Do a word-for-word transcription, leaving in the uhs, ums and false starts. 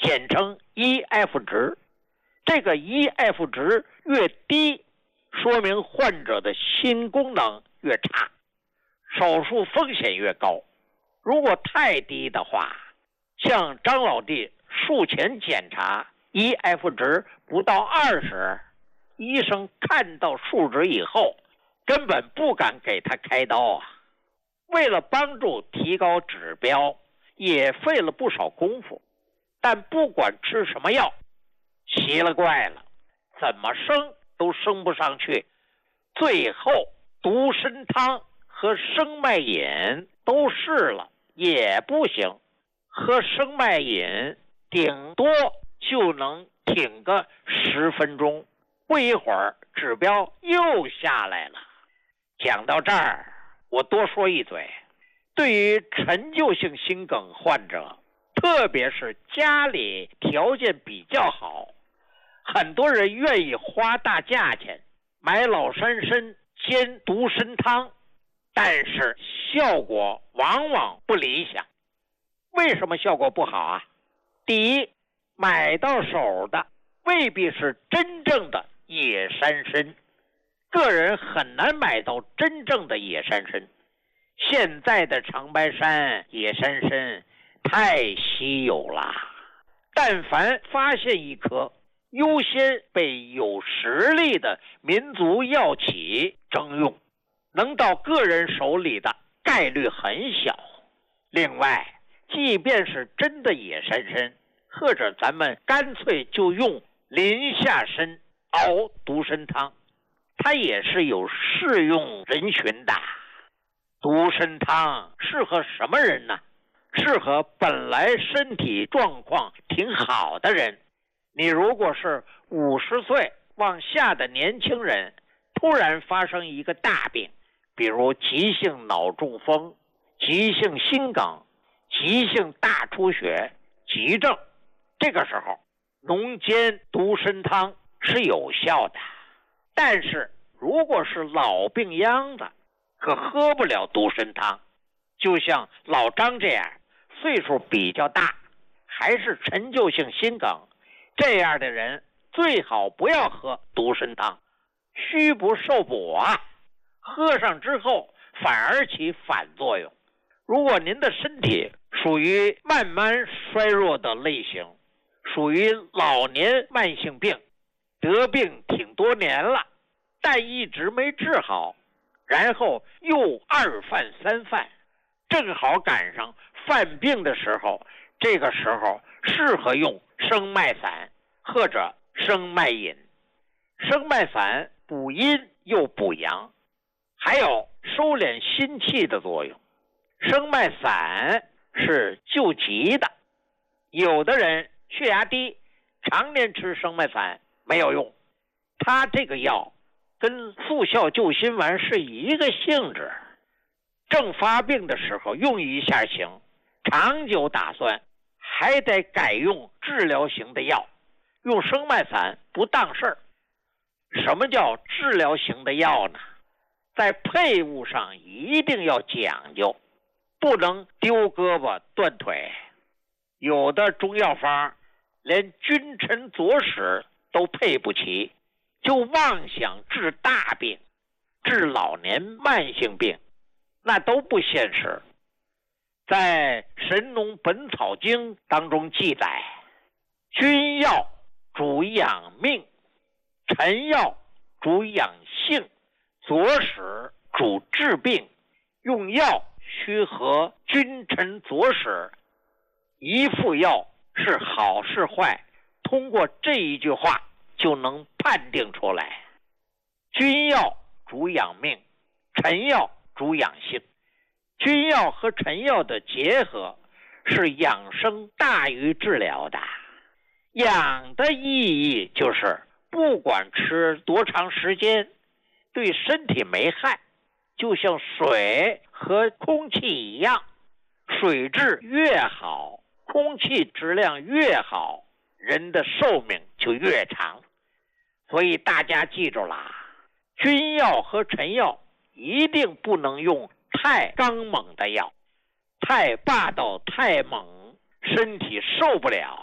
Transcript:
简称 E F 值。这个 E F 值越低，说明患者的心功能越差，手术风险越高。如果太低的话，像张老弟术前检查 E F 值不到二十，医生看到数值以后根本不敢给他开刀啊。为了帮助提高指标，也费了不少功夫，但不管吃什么药，奇了怪了，怎么升都升不上去。最后独参汤和生脉饮都试了，也不行。喝生脉饮顶多就能挺个十分钟，不一会儿指标又下来了。讲到这儿，我多说一嘴，对于陈旧性心梗患者，特别是家里条件比较好，很多人愿意花大价钱买老山参煎独参汤，但是效果往往不理想。为什么效果不好啊？第一，买到手的未必是真正的野山参，个人很难买到真正的野山参。现在的长白山野山参太稀有了，但凡发现一颗，优先被有实力的民族药企征用，能到个人手里的概率很小。另外，即便是真的野山参，或者咱们干脆就用临夏参熬独参汤，它也是有适用人群的。独参汤适合什么人呢？适合本来身体状况挺好的人。你如果是五十岁往下的年轻人，突然发生一个大病，比如急性脑中风、急性心梗、急性大出血、急症，这个时候浓煎独参汤是有效的。但是如果是老病秧子，可喝不了独参汤。就像老张这样岁数比较大，还是陈旧性心梗，这样的人最好不要喝独参汤，虚不受补啊，喝上之后反而起反作用。如果您的身体属于慢慢衰弱的类型，属于老年慢性病，得病挺多年了，但一直没治好，然后又二犯三犯，正好赶上犯病的时候，这个时候适合用生脉散或者生脉饮。生脉散补阴又补阳，还有收敛心气的作用。生脉散是救急的，有的人血压低，常年吃生脉散没有用，它这个药跟速效救心丸是一个性质，正发病的时候用一下行，长久打算还得改用治疗型的药，用生脉散不当事儿。什么叫治疗型的药呢？在配伍上一定要讲究，不能丢胳膊断腿。有的中药方连君臣佐使都配不齐，就妄想治大病，治老年慢性病，那都不现实。在《神农本草经》当中记载，君药主养命，臣药主养性，佐使主治病，用药须合君臣佐使。一副药是好是坏，通过这一句话就能判定出来。君药主养命，臣药主养性。君药和臣药的结合是养生大于治疗的。养的意义就是不管吃多长时间，对身体没害，就像水和空气一样，水质越好，空气质量越好，人的寿命就越长。所以大家记住啦，君药和臣药一定不能用太刚猛的药，太霸道太猛，身体受不了。